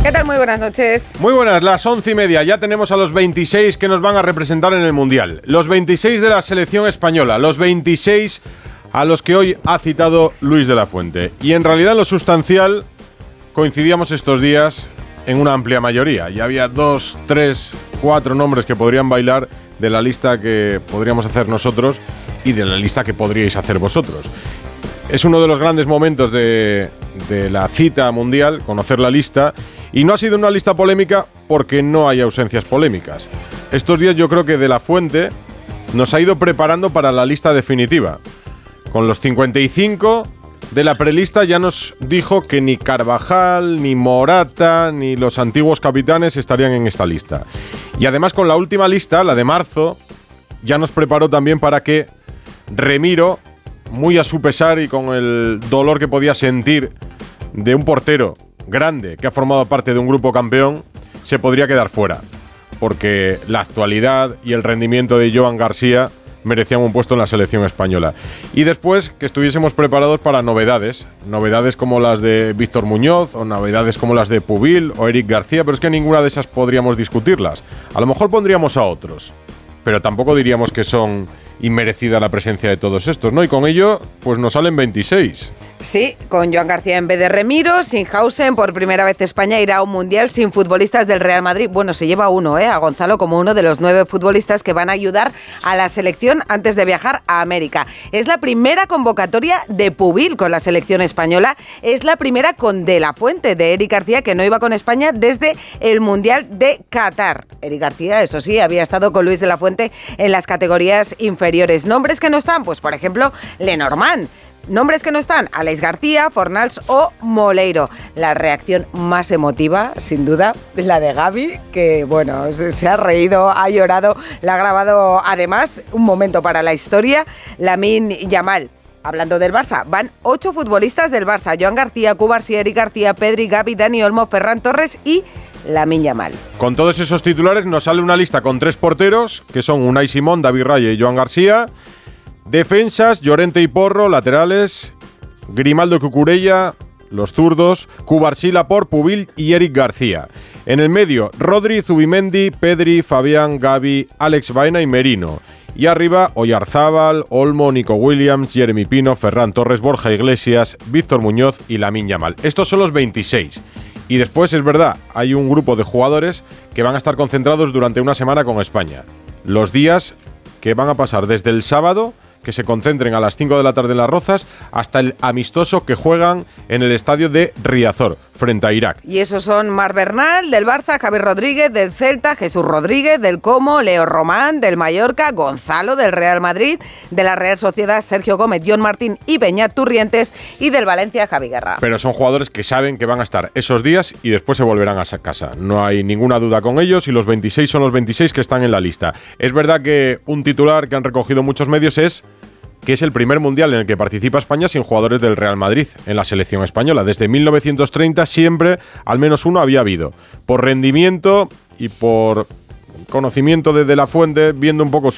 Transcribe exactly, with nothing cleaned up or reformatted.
¿Qué tal? Muy buenas noches. Muy buenas, las once y media. Ya tenemos a los veintiséis que nos van a representar en el Mundial. Los veintiséis de la selección española. Los veintiséis a los que hoy ha citado Luis de la Fuente. Y en realidad, en lo sustancial, coincidíamos estos días en una amplia mayoría. Y había dos, tres, cuatro nombres que podrían bailar de la lista que podríamos hacer nosotros y de la lista que podríais hacer vosotros. Es uno de los grandes momentos de, de la cita mundial, conocer la lista. Y no ha sido una lista polémica porque no hay ausencias polémicas. Estos días yo creo que De la Fuente nos ha ido preparando para la lista definitiva. Con los cincuenta y cinco de la prelista ya nos dijo que ni Carvajal, ni Morata, ni los antiguos capitanes estarían en esta lista. Y además con la última lista, la de marzo, ya nos preparó también para que Remiro, muy a su pesar y con el dolor que podía sentir de un portero grande que ha formado parte de un grupo campeón, se podría quedar fuera, porque la actualidad y el rendimiento de Joan García merecían un puesto en la selección española. Y después que estuviésemos preparados para novedades, novedades como las de Víctor Muñoz o novedades como las de Pubil o Eric García, pero es que ninguna de esas podríamos discutirlas. A lo mejor pondríamos a otros, pero tampoco diríamos que son inmerecida la presencia de todos estos, ¿no? Y con ello, pues nos salen veintiséis. Sí, con Joan García en vez de Remiro, Sinhausen, por primera vez España irá a un mundial sin futbolistas del Real Madrid. Bueno, se lleva uno, ¿eh? A Gonzalo como uno de los nueve futbolistas que van a ayudar a la selección antes de viajar a América. Es la primera convocatoria de Pubil con la selección española. Es la primera con De la Fuente, de Eric García, que no iba con España desde el Mundial de Qatar. Eric García, eso sí, había estado con Luis de la Fuente en las categorías inferiores. Nombres que no están, pues por ejemplo, Lenormand. Nombres que no están, Alex García, Fornals o Moleiro. La reacción más emotiva, sin duda, la de Gavi, que bueno, se ha reído, ha llorado, la ha grabado además, un momento para la historia, Lamine Yamal. Hablando del Barça, van ocho futbolistas del Barça: Joan García, Cubarsí, Eric García, Pedri, Gavi, Dani Olmo, Ferran Torres y Lamine Yamal. Con todos esos titulares nos sale una lista con tres porteros, que son Unai Simón, David Raya y Joan García. Defensas, Llorente y Porro. Laterales, Grimaldo y Cucurella, los zurdos, Cubarsí, Laporte, Pubil y Eric García. En el medio, Rodri, Zubimendi, Pedri, Fabián, Gavi, Alex Baena y Merino. Y arriba, Oyarzábal, Olmo, Nico Williams, Jeremy Pino, Ferran Torres, Borja Iglesias, Víctor Muñoz y Lamine Yamal. Estos son los veintiséis. Y después, es verdad, hay un grupo de jugadores que van a estar concentrados durante una semana con España. Los días que van a pasar desde el sábado, que se concentren a las cinco de la tarde en Las Rozas, hasta el amistoso que juegan en el estadio de Riazor, frente a Irak. Y esos son Marc Bernal, del Barça, Javier Rodríguez, del Celta, Jesús Rodríguez, del Como, Leo Román, del Mallorca, Gonzalo, del Real Madrid, de la Real Sociedad, Sergio Gómez, John Martín y Beñat Turrientes, y del Valencia, Javi Guerra. Pero son jugadores que saben que van a estar esos días y después se volverán a casa. No hay ninguna duda con ellos y los veintiséis son los veintiséis que están en la lista. Es verdad que un titular que han recogido muchos medios es que es el primer mundial en el que participa España sin jugadores del Real Madrid en la selección española. Desde mil novecientos treinta siempre al menos uno había habido. Por rendimiento y por conocimiento de De la Fuente, viendo un poco su